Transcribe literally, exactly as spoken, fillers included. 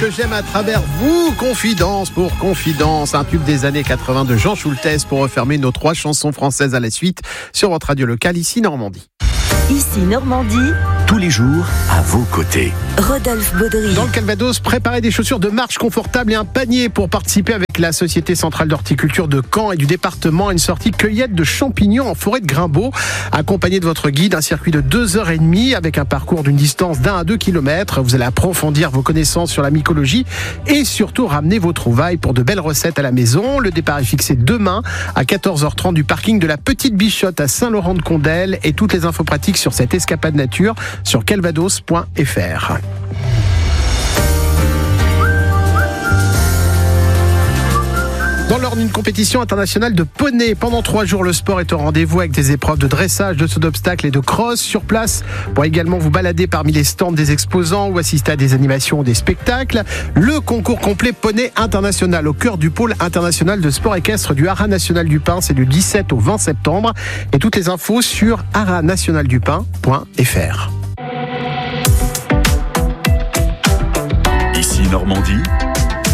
que j'aime à travers vous. Confidence pour Confidence, un tube des années quatre-vingts de Jean Schultes pour refermer nos trois chansons françaises à la suite sur votre radio locale, ici Normandie. Ici Normandie, tous les jours à vos côtés. Rodolphe Baudry. Dans le Calvados, préparez des chaussures de marche confortables et un panier pour participer avec la Société Centrale d'Horticulture de Caen et du département à une sortie cueillette de champignons en forêt de Grimbaud. Accompagné de votre guide, un circuit de deux heures et demie avec un parcours d'une distance d'un à deux kilomètres. Vous allez approfondir vos connaissances sur la mycologie et surtout ramener vos trouvailles pour de belles recettes à la maison. Le départ est fixé demain à quatorze heures trente du parking de la Petite Bichotte à Saint-Laurent-de-Condel et toutes les infos pratiques sur cette escapade nature sur calvados point f r. Dans l'ordre d'une compétition internationale de poney, pendant trois jours, le sport est au rendez-vous avec des épreuves de dressage, de saut d'obstacles et de cross sur place. Pour également vous balader parmi les stands des exposants ou assister à des animations ou des spectacles. Le concours complet poney international au cœur du pôle international de sport équestre du Haras National du Pin, c'est du dix-sept au vingt septembre. Et toutes les infos sur haras national du pin point f r. Ici Normandie.